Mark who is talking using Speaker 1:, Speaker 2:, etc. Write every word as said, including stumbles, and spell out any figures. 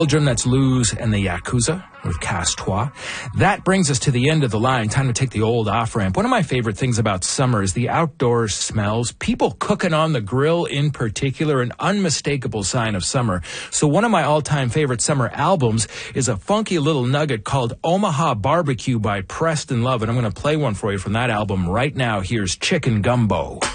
Speaker 1: Belgium, that's Luz and the Yakuza with Casse-Toi. That brings us to the end of the line. Time to take the old off-ramp. One of my favorite things about summer is the outdoor smells. People cooking on the grill in particular, an unmistakable sign of summer. So one of my all-time favorite summer albums is a funky little nugget called Omaha Barbecue by Preston Love. And I'm going to play one for you from that album right now. Here's Chicken Gumbo.